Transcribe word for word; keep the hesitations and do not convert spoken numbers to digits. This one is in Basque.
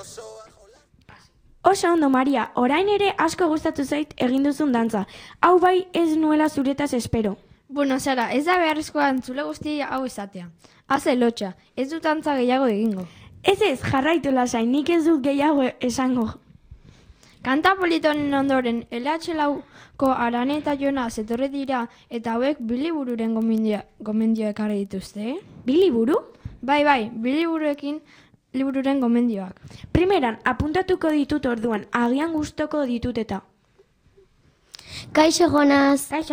Oso ondo, Maria, orain ere asko gustatu zait egin duzun dantza. Hau bai ez nuela zuretaz espero. Bueno, Sara, ez da beharrezkoa entzule guzti hau izatea. Haze lotxa, ez dut dantza gehiago egingo. Ez ez, jarraitu lasai, nik ez dut gehiago esango. Kanta politonen ondoren, L H lauko Arane eta Jona zetorri dira eta hauek bilibururen gomendio ekarri dituzte, eh? Biliburu? Bai, bai, biliburuekin libururen gomendioak. Primeran, apuntatuko ditut orduan, agian gustoko ditut eta. Kaixo, Jonas. Kaixo.